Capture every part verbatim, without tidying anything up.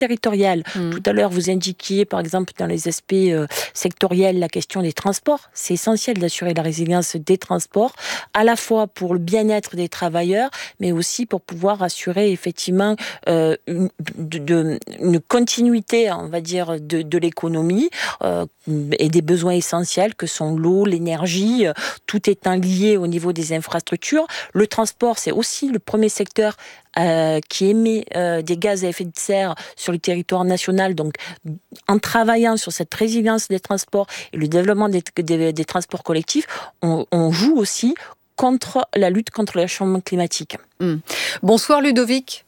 territoriale. Mmh. Tout à l'heure, vous indiquiez, par exemple, dans les aspects euh, sectoriels, la question des transports. C'est essentiel d'assurer la résilience des transports, à la fois pour le bien-être des travailleurs, mais aussi pour pouvoir assurer effectivement euh, une, de, de, une continuité, on va dire, de, de l'économie euh, et des besoins essentiels que sont l'eau, l'énergie, euh, tout étant lié au niveau des infrastructures. Le transport, c'est aussi le premier secteur Euh, qui émet euh, des gaz à effet de serre sur le territoire national. Donc, en travaillant sur cette résilience des transports et le développement des, des, des transports collectifs, on, on joue aussi contre la lutte contre le changement climatique. Mmh. Bonsoir Ludovic.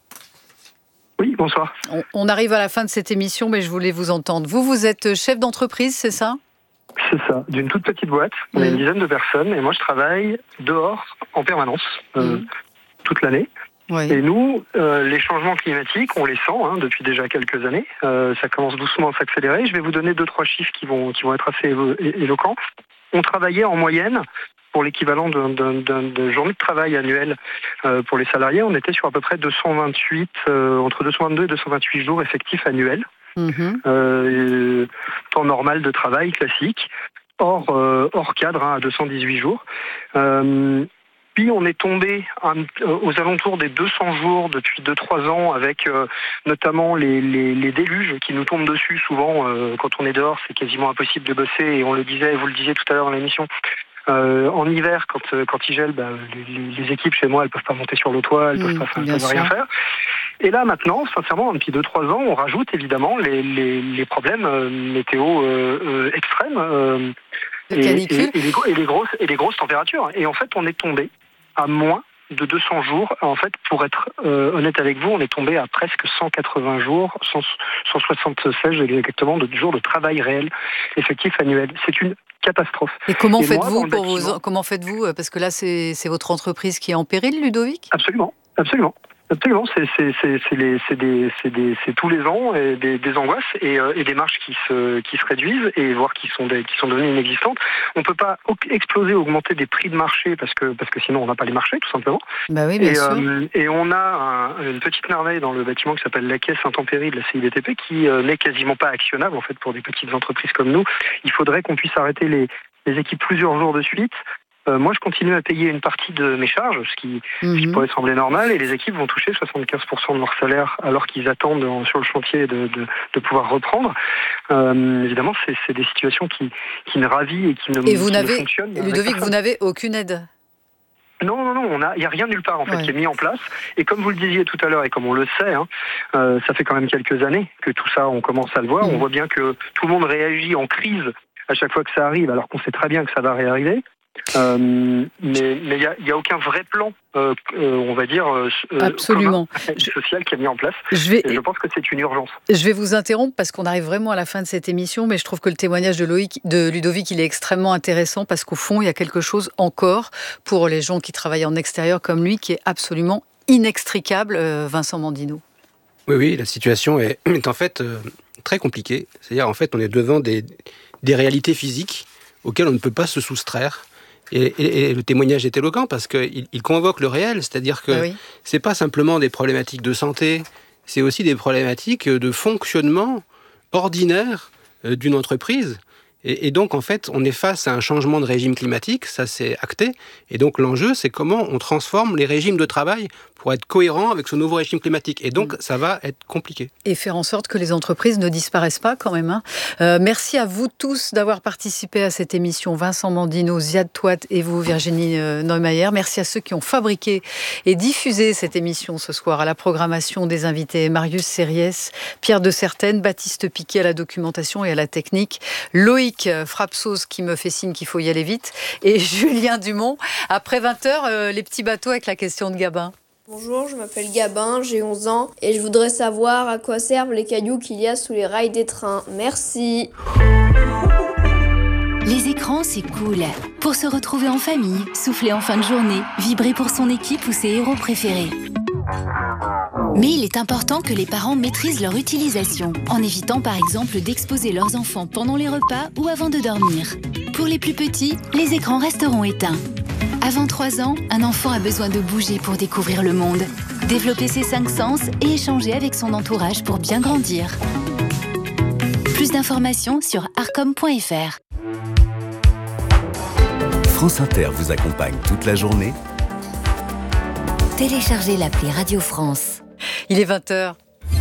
Oui, bonsoir. On, on arrive à la fin de cette émission, mais je voulais vous entendre. Vous, vous êtes chef d'entreprise, c'est ça ? C'est ça, d'une toute petite boîte. On mmh. est une dizaine de personnes et moi je travaille dehors en permanence, euh, mmh. toute l'année. Oui. Et nous, euh, les changements climatiques, on les sent hein, depuis déjà quelques années. Euh, ça commence doucement à s'accélérer. Je vais vous donner deux, trois chiffres qui vont, qui vont être assez évo- éloquents. On travaillait en moyenne, pour l'équivalent d'une journée de travail annuelle euh, pour les salariés, on était sur à peu près deux cent vingt-huit, euh, entre deux cent vingt-deux et deux cent vingt-huit jours effectifs annuels. Mmh. Euh, temps normal de travail classique, hors, euh, hors cadre hein, à deux cent dix-huit jours. Euh, Puis on est tombé un, aux alentours des deux cents jours depuis deux trois ans avec euh, notamment les, les, les déluges qui nous tombent dessus souvent. Euh, quand on est dehors, c'est quasiment impossible de bosser et on le disait, vous le disiez tout à l'heure dans l'émission. Euh, en hiver, quand, quand il gèle, bah, les, les équipes chez moi, elles peuvent pas monter sur le toit, elles mmh, peuvent pas, elles peuvent rien faire. Et là maintenant, sincèrement, depuis deux trois ans, on rajoute évidemment les, les, les problèmes euh, météo euh, euh, extrêmes euh, et, et, et, les, et, les grosses, et les grosses températures. Et en fait, on est tombé à moins de deux cents jours. En fait, pour être euh, honnête avec vous, on est tombé à presque cent quatre-vingts jours, cent soixante-seize exactement, de jours de travail réel effectif annuel. C'est une catastrophe. Et comment et faites-vous pour vous, comment faites-vous parce que là c'est c'est votre entreprise qui est en péril, Ludovic ? Absolument, absolument. Absolument, c'est, c'est, c'est, c'est, les, c'est, des, c'est, des, c'est tous les ans et des, des angoisses et, euh, et des marges qui se, qui se réduisent et voire qui sont, des, qui sont devenues inexistantes. On ne peut pas exploser, augmenter des prix de marché parce que, parce que sinon on n'a pas les marchés tout simplement. Bah oui, bien et, sûr. Euh, et on a un, une petite merveille dans le bâtiment qui s'appelle la caisse intempérie de la C I B T P qui euh, n'est quasiment pas actionnable en fait pour des petites entreprises comme nous. Il faudrait qu'on puisse arrêter les, les équipes plusieurs jours de suite. Euh, moi, je continue à payer une partie de mes charges, ce qui, mmh. ce qui pourrait sembler normal, et les équipes vont toucher soixante-quinze pour cent de leur salaire alors qu'ils attendent en, sur le chantier de, de, de pouvoir reprendre. Euh, évidemment, c'est, c'est des situations qui, qui me ravissent et qui ne, et vous qui n'avez, ne fonctionnent. Ludovic, vous n'avez aucune aide ? Non, non, non, on a, il n'y a rien nulle part en fait ouais. qui est mis en place. Et comme vous le disiez tout à l'heure, et comme on le sait, hein, euh, ça fait quand même quelques anannées que tout ça, on commence à le voir. Mmh. On voit bien que tout le monde réagit en crise à chaque fois que ça arrive, alors qu'on sait très bien que ça va réarriver. Euh, mais il n'y a, y a aucun vrai plan, euh, euh, on va dire, euh, Absolument. commun, social qui est mis en place. Je, vais... Et je pense que c'est une urgence. Je vais vous interrompre parce qu'on arrive vraiment à la fin de cette émission, mais je trouve que le témoignage de, Loïc, de Ludovic, il est extrêmement intéressant parce qu'au fond, il y a quelque chose encore pour les gens qui travaillent en extérieur comme lui qui est absolument inextricable, euh, Vincent Mandino. Oui, oui, la situation est, est en fait euh, très compliquée. C'est-à-dire, en fait, on est devant des, des réalités physiques auxquelles on ne peut pas se soustraire. Et, et, et le témoignage est éloquent parce qu'il il convoque le réel, c'est-à-dire que ah oui. c'est pas simplement des problématiques de santé, c'est aussi des problématiques de fonctionnement ordinaire d'une entreprise. Et, et donc, en fait, on est face à un changement de régime climatique, ça c'est acté. Et donc, l'enjeu, c'est comment on transforme les régimes de travail pour être cohérent avec ce nouveau régime climatique. Et donc, ça va être compliqué. Et faire en sorte que les entreprises ne disparaissent pas quand même. Hein. Euh, merci à vous tous d'avoir participé à cette émission. Vincent Mandino, Ziad Touat et vous, Virginie euh, Neumayer. Merci à ceux qui ont fabriqué et diffusé cette émission ce soir. À la programmation des invités, Marius Sériès, Pierre de Certaine, Baptiste Piquet à la documentation et à la technique, Loïc Frapsos qui me fait signe qu'il faut y aller vite, et Julien Dumont. Après vingt heures, euh, les petits bateaux avec la question de Gabin. Bonjour, je m'appelle Gabin, j'ai onze ans et je voudrais savoir à quoi servent les cailloux qu'il y a sous les rails des trains. Merci. Les écrans, c'est cool. Pour se retrouver en famille, souffler en fin de journée, vibrer pour son équipe ou ses héros préférés. Mais il est important que les parents maîtrisent leur utilisation, en évitant par exemple d'exposer leurs enfants pendant les repas ou avant de dormir. Pour les plus petits, les écrans resteront éteints. Avant trois ans, un enfant a besoin de bouger pour découvrir le monde. développer ses cinq sens et échanger avec son entourage pour bien grandir. Plus d'informations sur arcom point f r. France Inter vous accompagne toute la journée. Téléchargez l'appli Radio France. Il est vingt heures.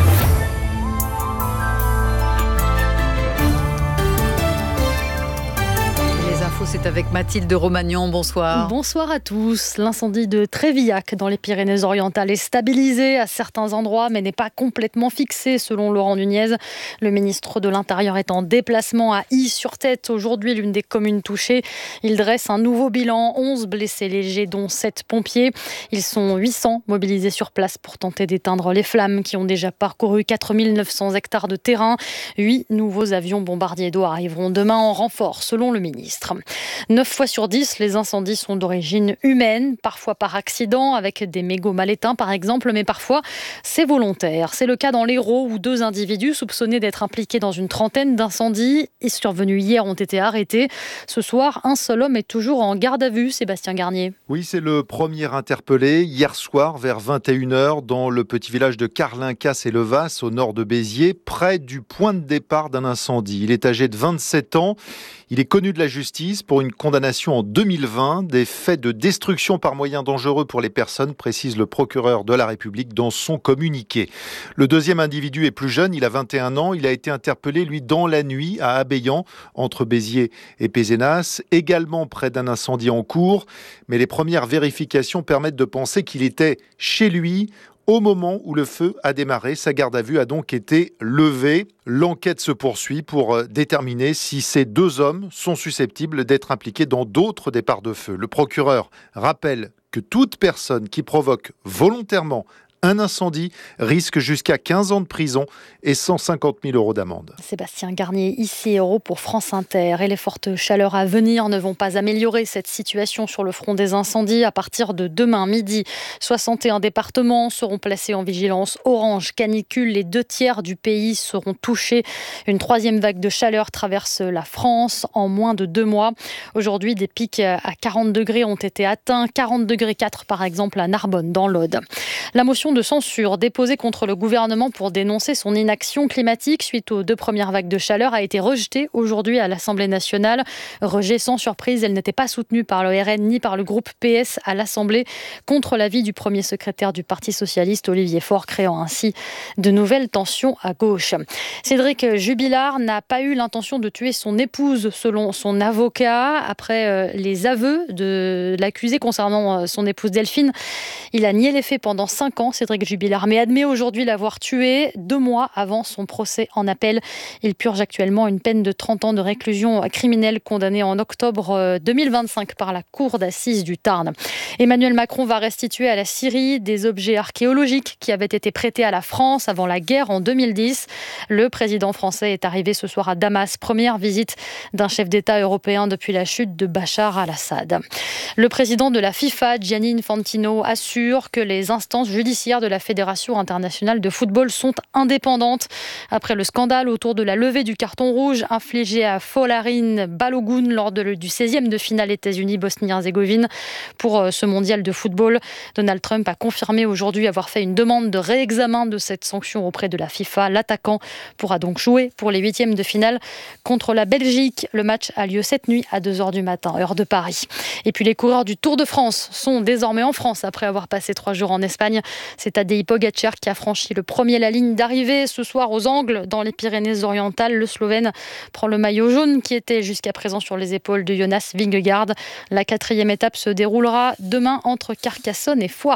C'est avec Mathilde Romagnan. Bonsoir. Bonsoir à tous. L'incendie de Trévillac dans les Pyrénées-Orientales est stabilisé à certains endroits, mais n'est pas complètement fixé, selon Laurent Nunez. Le ministre de l'Intérieur est en déplacement à Ys-sur-Tête, aujourd'hui l'une des communes touchées. Il dresse un nouveau bilan, onze blessés légers, dont sept pompiers. Ils sont huit cents mobilisés sur place pour tenter d'éteindre les flammes qui ont déjà parcouru quatre mille neuf cents hectares de terrain. Huit nouveaux avions bombardiers d'eau arriveront demain en renfort, selon le ministre. neuf fois sur dix, les incendies sont d'origine humaine, parfois par accident, avec des mégots mal éteints par exemple, mais parfois c'est volontaire. C'est le cas dans l'Hérault où deux individus soupçonnés d'être impliqués dans une trentaine d'incendies et survenus hier ont été arrêtés. Ce soir, un seul homme est toujours en garde à vue, Sébastien Garnier. Oui, c'est le premier interpellé hier soir vers vingt et une heures dans le petit village de Carlincas et Levas au nord de Béziers, près du point de départ d'un incendie. Il est âgé de vingt-sept ans. Il est connu de la justice pour une condamnation en deux mille vingt des faits de destruction par moyens dangereux pour les personnes, précise le procureur de la République dans son communiqué. Le deuxième individu est plus jeune, il a vingt et un ans. Il a été interpellé, lui, dans la nuit à Abéyan, entre Béziers et Pézenas, également près d'un incendie en cours. Mais les premières vérifications permettent de penser qu'il était chez lui au moment où le feu a démarré. Sa garde à vue a donc été levée. L'enquête se poursuit pour déterminer si ces deux hommes sont susceptibles d'être impliqués dans d'autres départs de feu. Le procureur rappelle que toute personne qui provoque volontairement un incendie risque jusqu'à quinze ans de prison et cent cinquante mille euros d'amende. Sébastien Garnier, ici Hérault pour France Inter. Et les fortes chaleurs à venir ne vont pas améliorer cette situation sur le front des incendies. À partir de demain midi, soixante et un départements seront placés en vigilance orange canicule. Les deux tiers du pays seront touchés. Une troisième vague de chaleur traverse la France en moins de deux mois. Aujourd'hui, des pics à quarante degrés ont été atteints. quarante degrés quatre par exemple à Narbonne dans l'Aude. La motion de censure déposée contre le gouvernement pour dénoncer son inaction climatique suite aux deux premières vagues de chaleur a été rejetée aujourd'hui à l'Assemblée nationale. Rejet sans surprise, elle n'était pas soutenue par le R N ni par le groupe P S à l'Assemblée, contre l'avis du premier secrétaire du Parti socialiste Olivier Faure, créant ainsi de nouvelles tensions à gauche. Cédric Jubilard n'a pas eu l'intention de tuer son épouse selon son avocat. Après les aveux de l'accusé concernant son épouse Delphine, il a nié les faits pendant cinq ans, Cédric Jubilard, mais admet aujourd'hui l'avoir tué deux mois avant son procès en appel. Il purge actuellement une peine de trente ans de réclusion criminelle, condamné en octobre deux mille vingt-cinq par la cour d'assises du Tarn. Emmanuel Macron va restituer à la Syrie des objets archéologiques qui avaient été prêtés à la France avant la guerre en deux mille dix. Le président français est arrivé ce soir à Damas, première visite d'un chef d'État européen depuis la chute de Bachar al-Assad. Le président de la FIFA, Gianni Infantino, assure que les instances judiciaires de la Fédération internationale de football sont indépendantes. Après le scandale autour de la levée du carton rouge infligé à Folarin Balogun lors de, du seizième de finale États-Unis-Bosnie-Herzégovine pour ce mondial de football, Donald Trump a confirmé aujourd'hui avoir fait une demande de réexamen de cette sanction auprès de la FIFA. L'attaquant pourra donc jouer pour les huitièmes de finale contre la Belgique. Le match a lieu cette nuit à deux heures du matin, heure de Paris. Et puis les coureurs du Tour de France sont désormais en France après avoir passé trois jours en Espagne. C'est Tadej Pogačar qui a franchi le premier la ligne d'arrivée ce soir aux Angles dans les Pyrénées-Orientales. Le Slovène prend le maillot jaune qui était jusqu'à présent sur les épaules de Jonas Vingegaard. La quatrième étape se déroulera demain entre Carcassonne et Foix.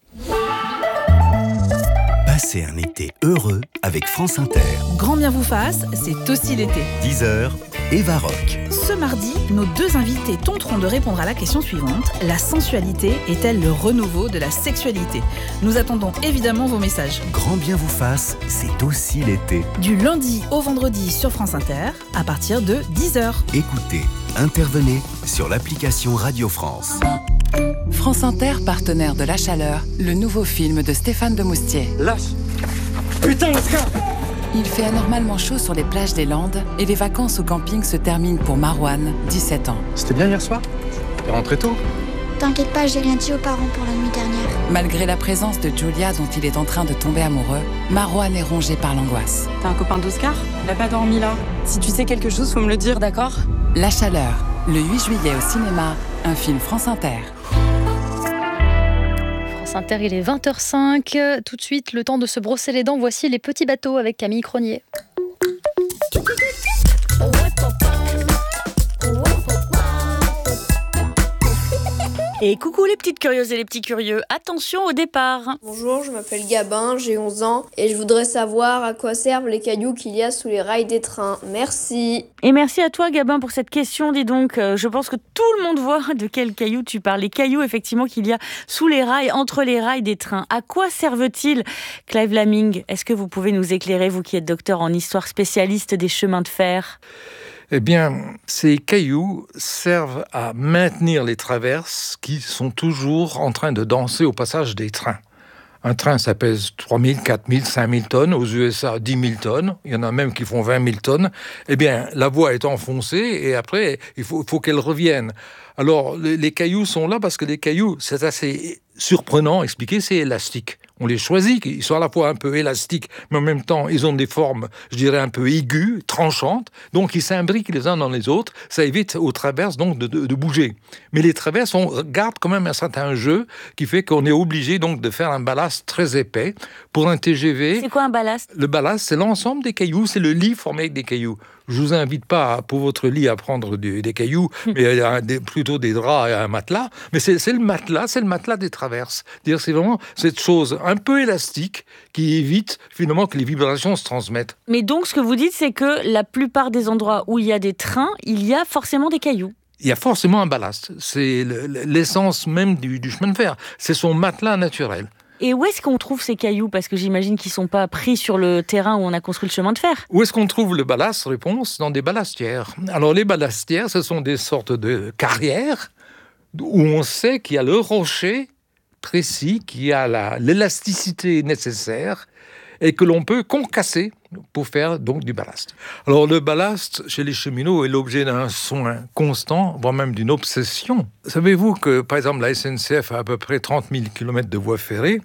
Passez un été heureux avec France Inter. Grand bien vous fasse, c'est aussi l'été. dix heures, Eva Rock. Ce mardi, nos deux invités tenteront de répondre à la question suivante. La sensualité est-elle le renouveau de la sexualité ? Nous attendons évidemment vos messages. Grand bien vous fasse, c'est aussi l'été. Du lundi au vendredi sur France Inter, à partir de dix heures. Écoutez, intervenez sur l'application Radio France. France Inter, partenaire de La Chaleur, le nouveau film de Stéphane Demoustier. Lâche ! Putain, Oscar ! Il fait anormalement chaud sur les plages des Landes et les vacances au camping se terminent pour Marouane, dix-sept ans. C'était bien hier soir ? T'es rentré tôt ? t'inquiète pas, j'ai rien dit aux parents pour la nuit dernière. Malgré la présence de Julia dont il est en train de tomber amoureux, Marouane est rongé par l'angoisse. T'as un copain d'Oscar ? Il a pas dormi là. Si tu sais quelque chose, faut me le dire, d'accord ? La Chaleur, le huit juillet au cinéma, un film France Inter. France Inter, il est vingt heures cinq. Tout de suite, le temps de se brosser les dents. Voici Les Petits Bateaux avec Camille Cronier. Et coucou les petites curieuses et les petits curieux, attention au départ. Bonjour, je m'appelle Gabin, j'ai onze ans et je voudrais savoir à quoi servent les cailloux qu'il y a sous les rails des trains. Merci. Et merci à toi Gabin pour cette question, dis donc. Euh, je pense que tout le monde voit de quels cailloux tu parles. Les cailloux effectivement qu'il y a sous les rails, entre les rails des trains. À quoi servent-ils, Clive Laming ? Est-ce que vous pouvez nous éclairer, vous qui êtes docteur en histoire, spécialiste des chemins de fer ? Eh bien, ces cailloux servent à maintenir les traverses qui sont toujours en train de danser au passage des trains. Un train, ça pèse trois mille, quatre mille, cinq mille tonnes. Aux U S A, dix mille tonnes. Il y en a même qui font vingt mille tonnes. Eh bien, la voie est enfoncée et après, il faut, faut qu'elle revienne. Alors, les, les cailloux sont là parce que les cailloux, c'est assez surprenant à expliquer, c'est élastique. On les choisit, ils sont à la fois un peu élastiques, mais en même temps, ils ont des formes, je dirais, un peu aiguës, tranchantes. Donc, ils s'imbriquent les uns dans les autres. Ça évite aux traverses, donc, de, de, de bouger. Mais les traverses, on garde quand même un certain jeu qui fait qu'on est obligé, donc, de faire un ballast très épais. Pour un T G V... C'est quoi un ballast ? Le ballast, c'est l'ensemble des cailloux. C'est le lit formé avec des cailloux. Je vous invite pas, pour votre lit, à prendre du, des cailloux, mais à, des, plutôt des draps et un matelas. Mais c'est, c'est le matelas, c'est le matelas des traverses. C'est-à-dire, c'est vraiment cette chose un peu élastique qui évite finalement que les vibrations se transmettent. Mais donc, ce que vous dites, c'est que la plupart des endroits où il y a des trains, il y a forcément des cailloux. Il y a forcément un ballast. C'est le, l'essence même du, du chemin de fer. C'est son matelas naturel. Et où est-ce qu'on trouve ces cailloux ? Parce que j'imagine qu'ils ne sont pas pris sur le terrain où on a construit le chemin de fer. Où est-ce qu'on trouve le ballast ? Réponse, dans des ballastières. Alors les ballastières, ce sont des sortes de carrières où on sait qu'il y a le rocher précis, qui a la, l'élasticité nécessaire et que l'on peut concasser pour faire donc du ballast. Alors le ballast, chez les cheminots, est l'objet d'un soin constant, voire même d'une obsession. Savez-vous que, par exemple, la S N C F a à peu près trente mille kilomètres de voies ferrées,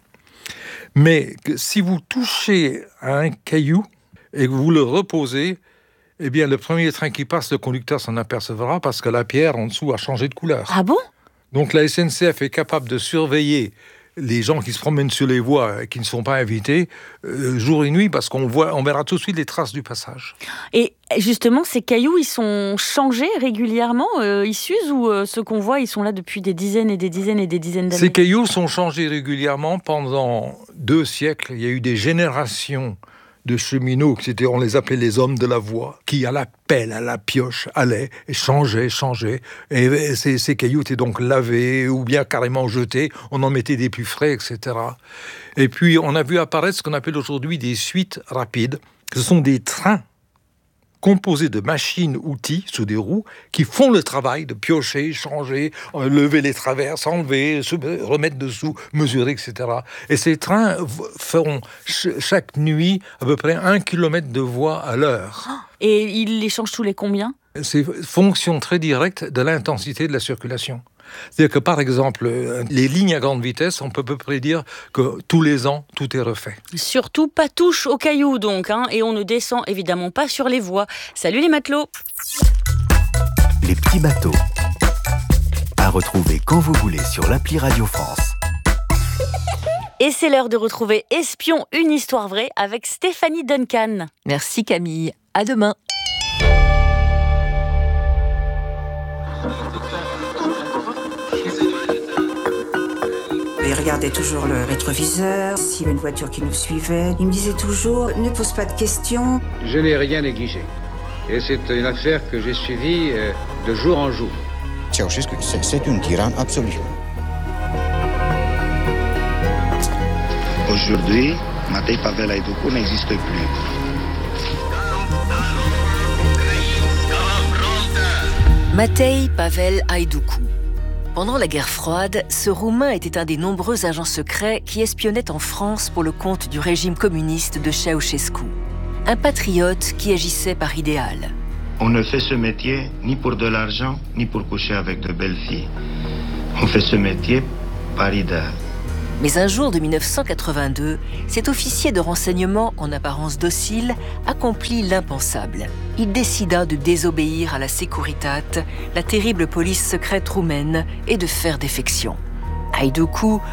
mais que si vous touchez à un caillou et que vous le reposez, eh bien, le premier train qui passe, le conducteur s'en apercevra parce que la pierre en dessous a changé de couleur. Ah bon ? Donc la S N C F est capable de surveiller les gens qui se promènent sur les voies et qui ne sont pas invités, euh, jour et nuit, parce qu'on voit, on verra tout de suite les traces du passage. Et justement, ces cailloux, ils sont changés régulièrement, euh, ils s'usent, ou euh, ceux qu'on voit, ils sont là depuis des dizaines et des dizaines et des dizaines d'années ? Ces cailloux sont changés régulièrement pendant deux siècles. Il y a eu des générations de cheminots, c'était, on les appelait les hommes de la voie, qui à la pelle, à la pioche, allaient et changeaient, changeaient. Et ces, ces cailloux étaient donc lavés ou bien carrément jetés. On en mettait des plus frais, et cetera. Et puis, on a vu apparaître ce qu'on appelle aujourd'hui des suites rapides. Ce sont des trains composés de machines-outils sous des roues qui font le travail de piocher, changer, lever les traverses, enlever, se remettre dessous, mesurer, et cetera. Et ces trains feront ch- chaque nuit à peu près un kilomètre de voie à l'heure. Et ils les changent tous les combien ? C'est fonction très directe de l'intensité de la circulation. C'est-à-dire que, par exemple, les lignes à grande vitesse, on peut à peu près dire que tous les ans, tout est refait. Surtout pas touche aux cailloux, donc, hein, et on ne descend évidemment pas sur les voies. Salut les matelots ! Les petits bateaux. À retrouver quand vous voulez sur l'appli Radio France. Et c'est l'heure de retrouver Espion, une histoire vraie avec Stéphanie Duncan. Merci Camille, à demain. Il regardait toujours le rétroviseur, s'il y avait une voiture qui nous suivait. Il me disait toujours, ne pose pas de questions. Je n'ai rien négligé. Et c'est une affaire que j'ai suivie euh, de jour en jour. Ceausescu, c'est, c'est une tyranne absolue. Aujourd'hui, Matei Pavel Haïdoukou n'existe plus. Matei Pavel Haïdoukou. Pendant la guerre froide, ce Roumain était un des nombreux agents secrets qui espionnaient en France pour le compte du régime communiste de Ceausescu. Un patriote qui agissait par idéal. On ne fait ce métier ni pour de l'argent, ni pour coucher avec de belles filles. On fait ce métier par idée. Mais un jour de mille neuf cent quatre-vingt-deux, cet officier de renseignement, en apparence docile, accomplit l'impensable. Il décida de désobéir à la Securitate, la terrible police secrète roumaine, et de faire défection. Haïdoukou